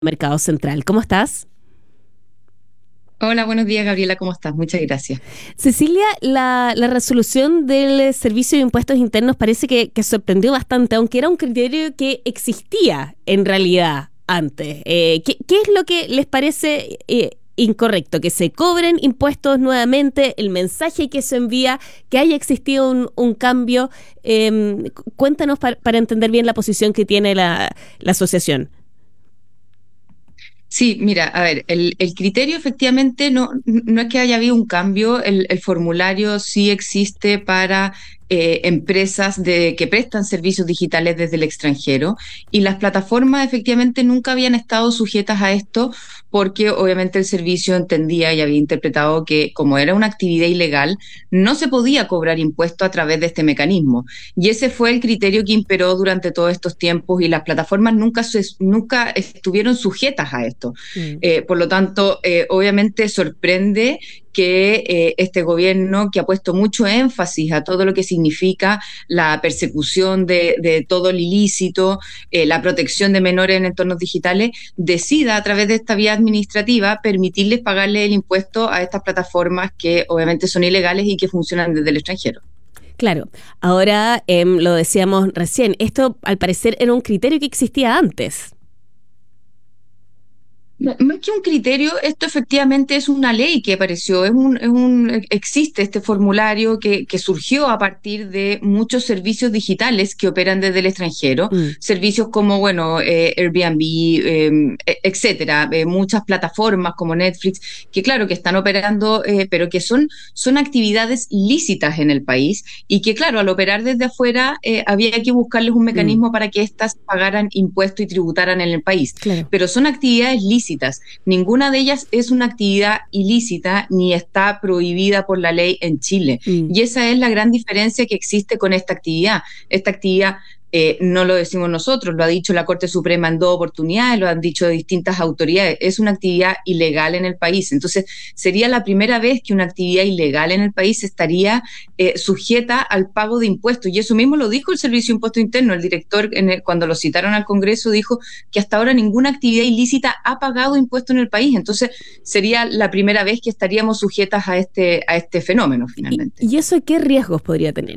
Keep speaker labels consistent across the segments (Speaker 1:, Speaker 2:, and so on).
Speaker 1: Mercado Central. ¿Cómo estás?
Speaker 2: Hola, buenos días, Gabriela, ¿cómo estás? Muchas gracias.
Speaker 1: Cecilia, la resolución del Servicio de Impuestos Internos parece que sorprendió bastante, aunque era un criterio que existía en realidad antes. ¿Qué es lo que les parece incorrecto? ¿Que se cobren impuestos nuevamente? ¿El mensaje que se envía? ¿Que haya existido un cambio? Cuéntanos para entender bien la posición que tiene la asociación.
Speaker 2: Sí, mira, a ver, el criterio efectivamente no es que haya habido un cambio, el formulario sí existe para empresas que prestan servicios digitales desde el extranjero y las plataformas efectivamente nunca habían estado sujetas a esto porque obviamente el servicio entendía y había interpretado que como era una actividad ilegal, no se podía cobrar impuesto a través de este mecanismo. Y ese fue el criterio que imperó durante todos estos tiempos y las plataformas nunca estuvieron sujetas a esto.
Speaker 1: Mm.
Speaker 2: Por lo tanto, obviamente sorprende que este gobierno, que ha puesto mucho énfasis a todo lo que significa la persecución de todo el ilícito, la protección de menores en entornos digitales, decida a través de esta vía administrativa permitirles pagarle el impuesto a estas plataformas que obviamente son ilegales y que funcionan desde el extranjero.
Speaker 1: Claro, ahora lo decíamos recién, esto al parecer era un criterio que existía antes.
Speaker 2: Más que un criterio, esto efectivamente es una ley que apareció, existe este formulario que surgió a partir de muchos servicios digitales que operan desde el extranjero,
Speaker 1: Mm.
Speaker 2: servicios como, bueno, Airbnb, etcétera, muchas plataformas como Netflix, que claro, que están operando, pero que son actividades lícitas en el país y que claro, al operar desde afuera, había que buscarles un
Speaker 1: Mm.
Speaker 2: mecanismo para que éstas pagaran impuestos y tributaran en el país,
Speaker 1: Claro.
Speaker 2: pero son actividades lícitas. Ninguna de ellas es una actividad ilícita ni está prohibida por la ley en Chile.
Speaker 1: Mm.
Speaker 2: Y esa es la gran diferencia que existe con esta actividad. Esta actividad no lo decimos nosotros, lo ha dicho la Corte Suprema en dos oportunidades, lo han dicho distintas autoridades, es una actividad ilegal en el país. Entonces, sería la primera vez que una actividad ilegal en el país estaría sujeta al pago de impuestos. Y eso mismo lo dijo el Servicio de Impuesto Interno. El director, cuando lo citaron al Congreso, dijo que hasta ahora ninguna actividad ilícita ha pagado impuestos en el país. Entonces, sería la primera vez que estaríamos sujetas a este fenómeno, finalmente.
Speaker 1: ¿Y eso qué riesgos podría tener?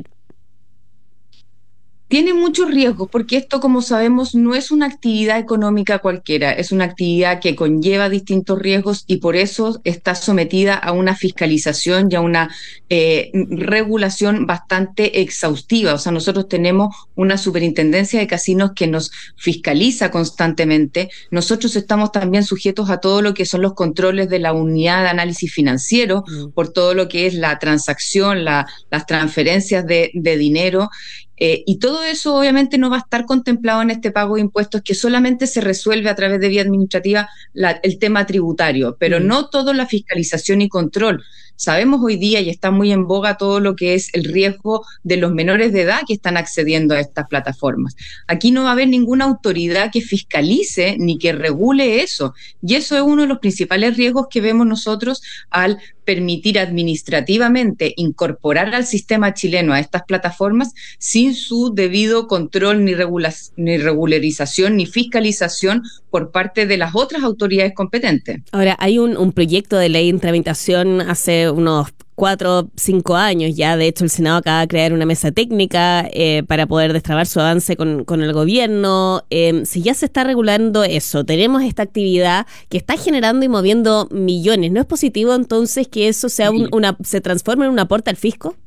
Speaker 2: Tiene muchos riesgos porque esto, como sabemos, no es una actividad económica cualquiera, es una actividad que conlleva distintos riesgos y por eso está sometida a una fiscalización y a una regulación bastante exhaustiva. O sea, nosotros tenemos una superintendencia de casinos que nos fiscaliza constantemente. Nosotros estamos también sujetos a todo lo que son los controles de la unidad de análisis financiero
Speaker 1: Mm.
Speaker 2: por todo lo que es la transacción, las transferencias de dinero. Y todo eso obviamente no va a estar contemplado en este pago de impuestos que solamente se resuelve a través de vía administrativa el tema tributario, pero
Speaker 1: Mm.
Speaker 2: no toda la fiscalización y control. Sabemos hoy día y está muy en boga todo lo que es el riesgo de los menores de edad que están accediendo a estas plataformas. Aquí no va a haber ninguna autoridad que fiscalice ni que regule eso. Y eso es uno de los principales riesgos que vemos nosotros al permitir administrativamente incorporar al sistema chileno a estas plataformas sin su debido control ni regularización ni fiscalización por parte de las otras autoridades competentes.
Speaker 1: Ahora, hay un proyecto de ley en tramitación hace unos 4 o 5 años ya. De hecho, el Senado acaba de crear una mesa técnica para poder destrabar su avance con el gobierno. Si ya se está regulando eso, tenemos esta actividad que está generando y moviendo millones. ¿No es positivo entonces que eso sea se transforme en un aporte al fisco?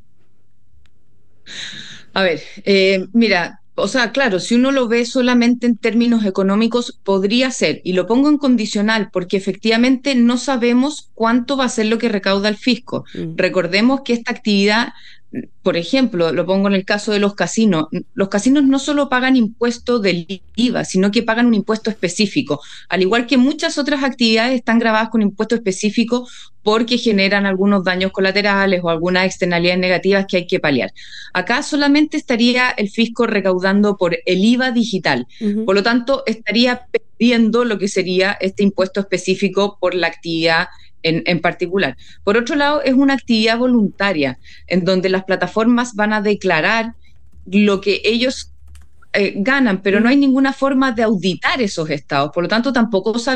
Speaker 2: A ver, mira, o sea, claro, si uno lo ve solamente en términos económicos, podría ser, y lo pongo en condicional, porque efectivamente no sabemos cuánto va a ser lo que recauda el fisco.
Speaker 1: Mm.
Speaker 2: Recordemos que esta actividad, por ejemplo, lo pongo en el caso de los casinos no solo pagan impuesto del IVA, sino que pagan un impuesto específico, al igual que muchas otras actividades están grabadas con impuesto específico porque generan algunos daños colaterales o algunas externalidades negativas que hay que paliar. Acá solamente estaría el fisco recaudando por el IVA digital,
Speaker 1: Ujú.
Speaker 2: por lo tanto estaría perdiendo lo que sería este impuesto específico por la actividad en particular. Por otro lado, es una actividad voluntaria en donde las plataformas van a declarar lo que ellos ganan, pero no hay ninguna forma de auditar esos estados. Por lo tanto, tampoco